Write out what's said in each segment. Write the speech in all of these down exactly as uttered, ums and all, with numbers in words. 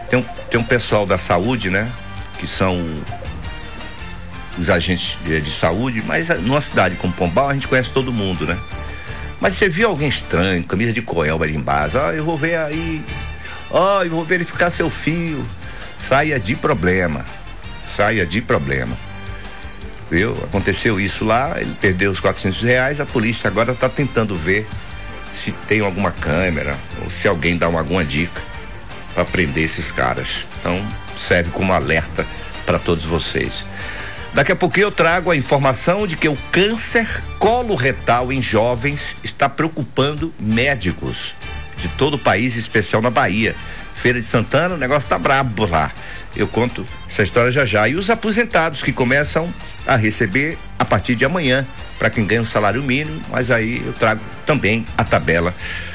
tem um, tem um pessoal da saúde, né? Que são os agentes de, de saúde, mas numa cidade como Pombal a gente conhece todo mundo, né? Mas você viu alguém estranho, camisa de coelho ali embaixo, ó, eu vou ver aí, ó, eu vou verificar seu fio, saia de problema, saia de problema, viu? Aconteceu isso lá, ele perdeu os quatrocentos reais, a polícia agora está tentando ver se tem alguma câmera ou se alguém dá uma, alguma dica para prender esses caras. Então serve como alerta para todos vocês. Daqui a pouquinho eu trago a informação de que o câncer coloretal em jovens está preocupando médicos de todo o país, em especial na Bahia. Feira de Santana, o negócio tá brabo lá. Eu conto essa história já já. E os aposentados que começam a receber a partir de amanhã, para quem ganha um salário mínimo, mas aí eu trago também a tabela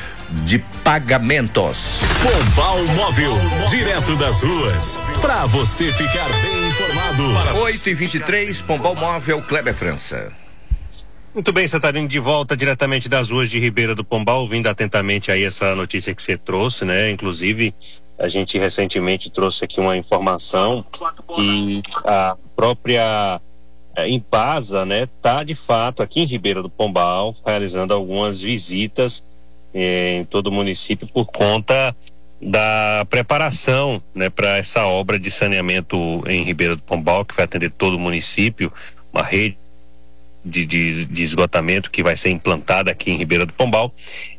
de pagamentos. Pombal Móvel, direto das ruas, para você ficar bem informado. oito e vinte e três, Pombal Móvel, Kleber França. Muito bem, Santarém, de volta diretamente das ruas de Ribeira do Pombal, ouvindo atentamente aí essa notícia que você trouxe, né? Inclusive, a gente recentemente trouxe aqui uma informação que a própria é, Embasa, né, tá de fato aqui em Ribeira do Pombal realizando algumas visitas em todo o município por conta da preparação, né, para essa obra de saneamento em Ribeira do Pombal, que vai atender todo o município, uma rede de, de, de esgotamento que vai ser implantada aqui em Ribeira do Pombal,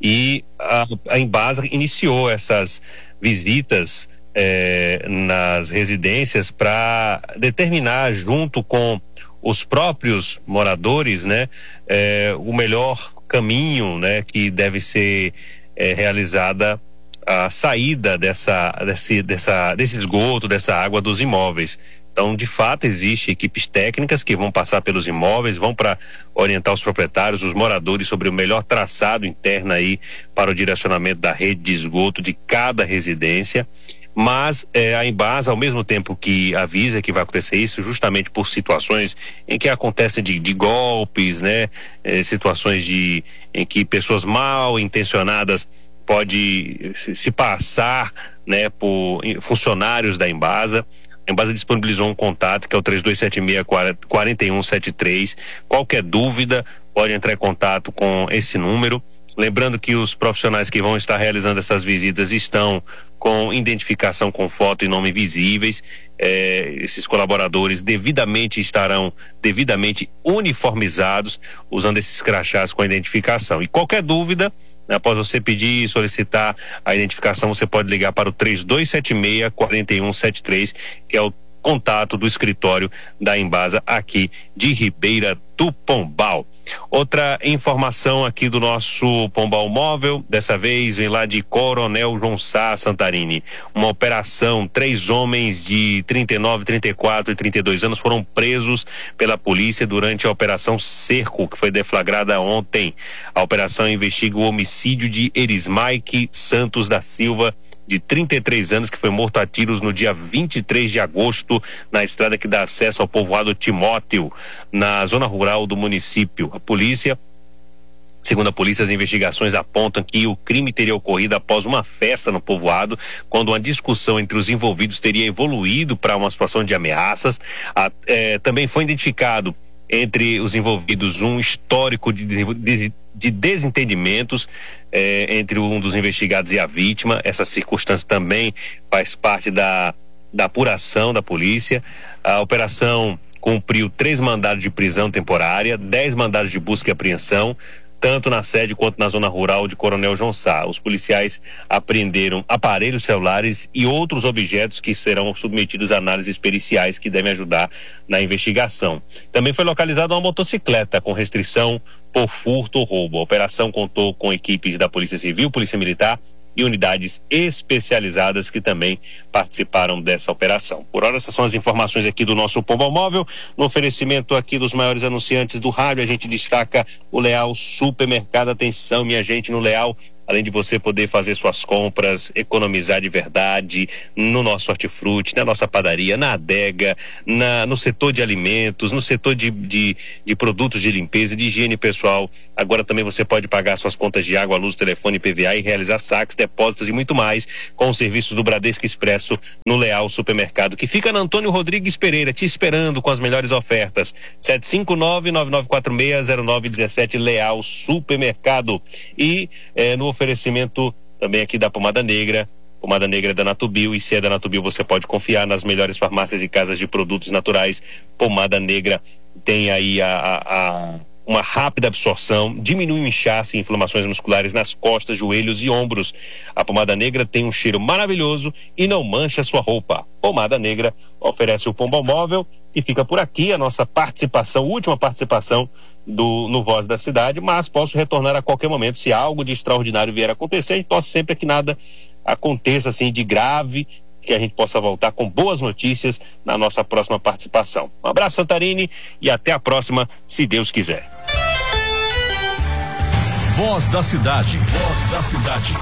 e a, a Embasa iniciou essas visitas eh, nas residências para determinar, junto com os próprios moradores, né, eh, o melhor caminho, né, que deve ser é, realizada a saída dessa, desse, dessa, desse esgoto, dessa água dos imóveis. Então, de fato, existem equipes técnicas que vão passar pelos imóveis, vão para orientar os proprietários, os moradores sobre o melhor traçado interno aí para o direcionamento da rede de esgoto de cada residência. Mas eh, a Embasa, ao mesmo tempo que avisa que vai acontecer isso, justamente por situações em que acontecem de, de golpes, né, eh, situações de em que pessoas mal intencionadas pode se, se passar, né, por funcionários da Embasa. A Embasa disponibilizou um contato que é o três dois sete seis, quatro um sete três. Qualquer dúvida pode entrar em contato com esse número. Lembrando que os profissionais que vão estar realizando essas visitas estão com identificação com foto e nome visíveis. Eh, esses colaboradores devidamente estarão devidamente uniformizados, usando esses crachás com a identificação. E qualquer dúvida, né, após você pedir e solicitar a identificação, você pode ligar para o três dois sete seis, quatro um sete três, que é o contato do escritório da Embasa aqui de Ribeira do Pombal. Outra informação aqui do nosso Pombal Móvel, dessa vez vem lá de Coronel João Sá, Santarini. Uma operação, três homens de trinta e nove, trinta e quatro e trinta e dois anos foram presos pela polícia durante a Operação Cerco, que foi deflagrada ontem. A operação investiga o homicídio de Erismaike Santos da Silva, de trinta e três anos, que foi morto a tiros no dia vinte e três de agosto na estrada que dá acesso ao povoado Timóteo, na zona rural do município. A polícia, segundo a polícia, as investigações apontam que o crime teria ocorrido após uma festa no povoado, quando uma discussão entre os envolvidos teria evoluído para uma situação de ameaças. A, eh, também foi identificado entre os envolvidos um histórico de, de, de desentendimentos eh, entre um dos investigados e a vítima. Essa circunstância também faz parte da, da apuração da polícia. A operação cumpriu três mandados de prisão temporária, dez mandados de busca e apreensão, tanto na sede quanto na zona rural de Coronel João Sá. Os policiais apreenderam aparelhos celulares e outros objetos que serão submetidos a análises periciais que devem ajudar na investigação. Também foi localizada uma motocicleta com restrição por furto ou roubo. A operação contou com equipes da Polícia Civil, Polícia Militar e unidades especializadas que também participaram dessa operação. Por hora, essas são as informações aqui do nosso Pombal Móvel. No oferecimento aqui dos maiores anunciantes do rádio, a gente destaca o Leal Supermercado. Atenção, minha gente, no Leal além de você poder fazer suas compras, economizar de verdade no nosso hortifruti, na nossa padaria, na adega, na, no setor de alimentos, no setor de, de, de produtos de limpeza, de higiene pessoal. Agora também você pode pagar suas contas de água, luz, telefone, I P V A e realizar saques, depósitos e muito mais com os serviços do Bradesco Expresso no Leal Supermercado, que fica na Antônio Rodrigues Pereira, te esperando com as melhores ofertas. sete cinco nove, nove nove quatro seis, zero nove um sete, Leal Supermercado. E eh, no oferecimento também aqui da Pomada Negra, Pomada Negra da Natubio, e se é da Natubio você pode confiar nas melhores farmácias e casas de produtos naturais. Pomada Negra tem aí a, a, a uma rápida absorção, diminui o inchaço e inflamações musculares nas costas, joelhos e ombros. A Pomada Negra tem um cheiro maravilhoso e não mancha sua roupa. Pomada Negra oferece o Pombal Móvel e fica por aqui a nossa participação, última participação do no Voz da Cidade, mas posso retornar a qualquer momento se algo de extraordinário vier a acontecer. A gente torce sempre que nada aconteça assim de grave, que a gente possa voltar com boas notícias na nossa próxima participação. Um abraço, Santarini, e até a próxima, se Deus quiser. Voz da Cidade. Voz da Cidade.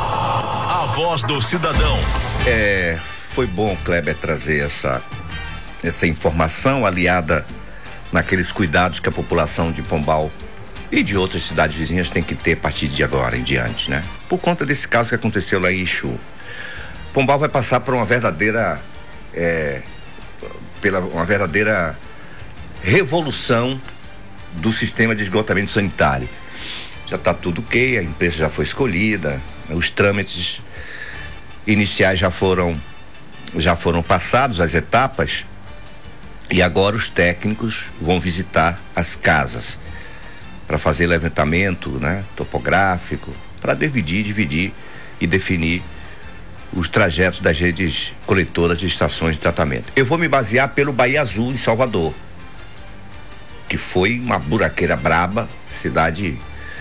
A voz do cidadão. É, foi bom, Kleber, trazer essa, essa informação aliada naqueles cuidados que a população de Pombal e de outras cidades vizinhas tem que ter a partir de agora em diante, né? Por conta desse caso que aconteceu lá em Ixu. Pombal vai passar por uma verdadeira é, pela uma verdadeira revolução do sistema de esgotamento sanitário. Já está tudo ok, a empresa já foi escolhida, os trâmites iniciais já foram já foram passados, as etapas, e agora os técnicos vão visitar as casas para fazer levantamento, né, topográfico, para dividir, dividir e definir os trajetos das redes coletoras de estações de tratamento. Eu vou me basear pelo Bahia Azul, em Salvador, que foi uma buraqueira braba, cidade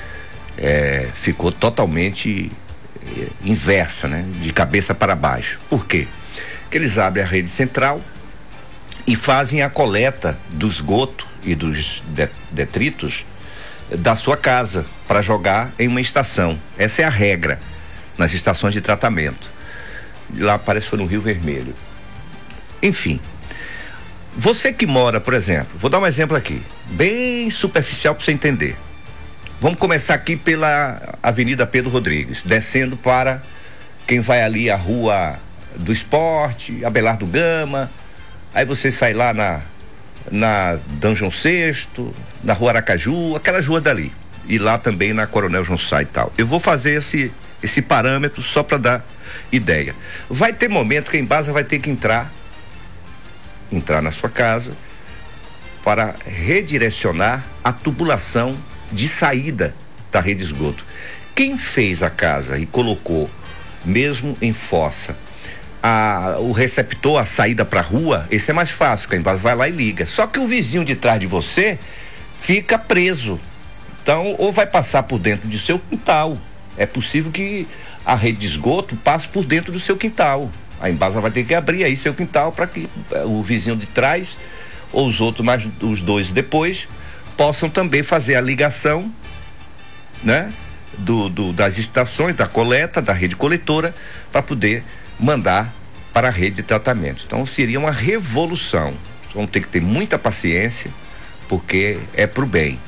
é, ficou totalmente é, inversa, né? De cabeça para baixo. Por quê? Porque eles abrem a rede central e fazem a coleta do esgoto e dos detritos da sua casa para jogar em uma estação. Essa é a regra nas estações de tratamento. Lá parece que foi no Rio Vermelho. Enfim, você que mora, por exemplo, vou dar um exemplo aqui, bem superficial para você entender. Vamos começar aqui pela Avenida Pedro Rodrigues, descendo para quem vai ali a Rua do Esporte, Abelardo Gama, aí você sai lá na na Dungeon Sexto, na Rua Aracaju, aquelas ruas dali, e lá também na Coronel João Sá e tal. Eu vou fazer esse esse parâmetro só para dar ideia. Vai ter momento que a Embasa vai ter que entrar entrar na sua casa para redirecionar a tubulação de saída da rede de esgoto. Quem fez a casa e colocou, mesmo em fossa, a, o receptor, a saída para a rua, esse é mais fácil, que a Embasa vai lá e liga. Só que o vizinho de trás de você fica preso. Então, ou vai passar por dentro do seu quintal. É possível que a rede de esgoto passe por dentro do seu quintal. A Embasa vai ter que abrir aí seu quintal para que o vizinho de trás ou os outros, mais os dois depois, possam também fazer a ligação, né? Do, do, das estações, da coleta, da rede coletora, para poder mandar para a rede de tratamento. Então seria uma revolução. Vamos ter que ter muita paciência, porque é pro bem.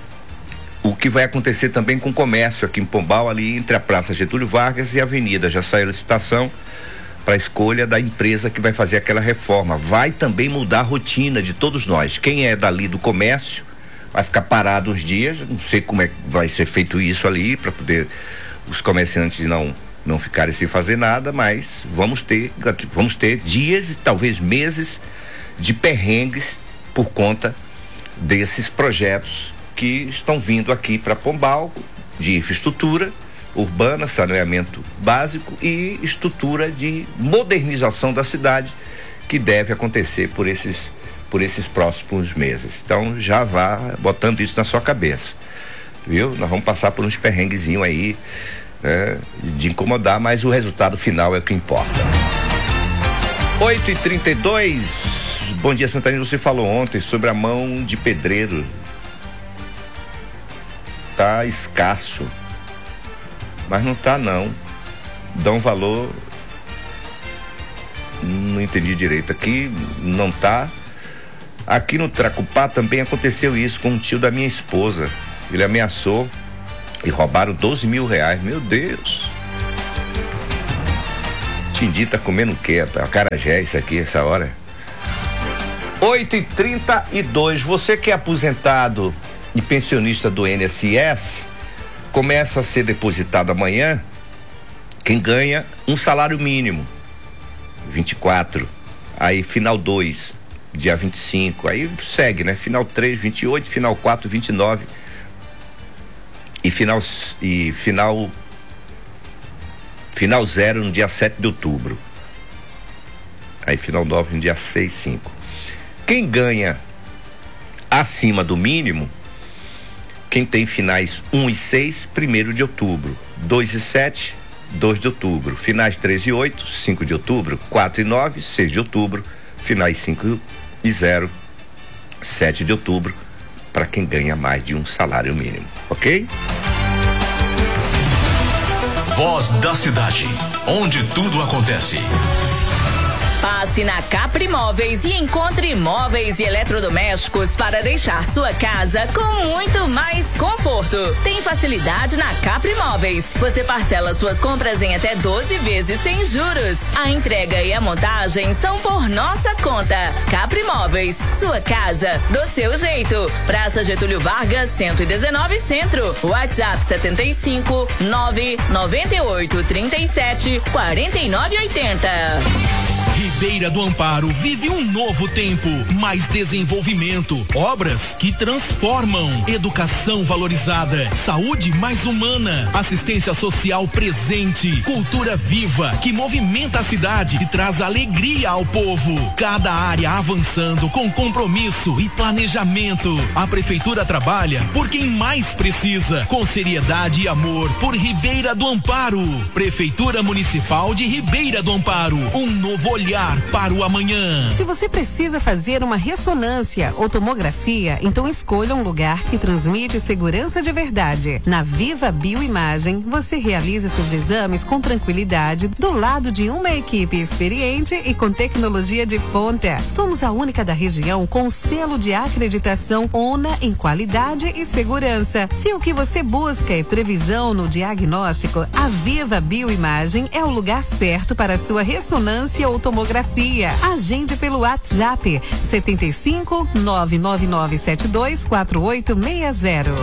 O que vai acontecer também com o comércio aqui em Pombal, ali entre a Praça Getúlio Vargas e a Avenida. Já saiu a licitação para a escolha da empresa que vai fazer aquela reforma. Vai também mudar a rotina de todos nós. Quem é dali do comércio vai ficar parado uns dias, não sei como é que vai ser feito isso ali, para poder os comerciantes não não ficarem sem fazer nada, mas vamos ter vamos ter dias e talvez meses de perrengues por conta desses projetos que estão vindo aqui para Pombal, de infraestrutura urbana, saneamento básico e estrutura de modernização da cidade, que deve acontecer por esses por esses próximos meses. Então já vá botando isso na sua cabeça, viu? Nós vamos passar por uns perrenguezinhos aí, né, de incomodar, mas o resultado final é o que importa. oito e trinta e dois. Bom dia, Santarino. Você falou ontem sobre a mão de pedreiro. Tá escasso. mas não tá não. Dão valor, não entendi direito. Aqui não tá. Aqui no Tracupá também aconteceu isso com um tio da minha esposa. Ele ameaçou e roubaram doze mil reais. Meu Deus. Tindi tá comendo o quê? Acarajé isso aqui, essa hora. oito e trinta e dois. Você que é aposentado e pensionista do I N S S, começa a ser depositado amanhã quem ganha um salário mínimo. vinte e quatro. Aí final dois, dia vinte e cinco. Aí segue, né? Final três, vinte e oito, final quatro, vinte e nove. E final e final final zero no dia sete de outubro. Aí final nove no dia seis, cinco. Quem ganha acima do mínimo, quem tem finais um e seis, primeiro de outubro, dois e sete, dois de outubro, finais três e oito, cinco de outubro, quatro e nove, seis de outubro, finais cinco e zero, sete de outubro, para quem ganha mais de um salário mínimo, ok? Voz da cidade, onde tudo acontece. Passe na Capri Móveis e encontre móveis e eletrodomésticos para deixar sua casa com muito mais conforto. Tem facilidade na Capri Móveis. Você parcela suas compras em até doze vezes sem juros. A entrega e a montagem são por nossa conta. Capri Móveis, sua casa do seu jeito. Praça Getúlio Vargas, cento e dezenove Centro. WhatsApp setenta e cinco, nove nove oito, trinta e sete, quarenta e nove, oitenta. Ribeira do Amparo vive um novo tempo, mais desenvolvimento, obras que transformam, educação valorizada, saúde mais humana, assistência social presente, cultura viva que movimenta a cidade e traz alegria ao povo. Cada área avançando com compromisso e planejamento. A prefeitura trabalha por quem mais precisa, com seriedade e amor por Ribeira do Amparo. Prefeitura Municipal de Ribeira do Amparo, um novo olhar para o amanhã. Se você precisa fazer uma ressonância ou tomografia, então escolha um lugar que transmite segurança de verdade. Na Viva Bioimagem, você realiza seus exames com tranquilidade do lado de uma equipe experiente e com tecnologia de ponta. Somos a única da região com selo de acreditação ONA em qualidade e segurança. Se o que você busca é previsão no diagnóstico, a Viva Bioimagem é o lugar certo para sua ressonância ou tomografia. Agende pelo WhatsApp setenta e cinco, nove nove nove sete dois quatro oito seis zero.